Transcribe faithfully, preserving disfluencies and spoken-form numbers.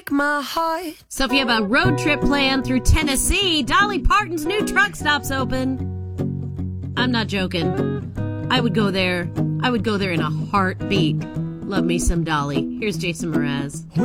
break my heart. So if you have a road trip planned through Tennessee, Dolly Parton's new truck stop's open. I'm not joking. I would go there. I would go there in a heartbeat. Love me some Dolly. Here's Jason Mraz.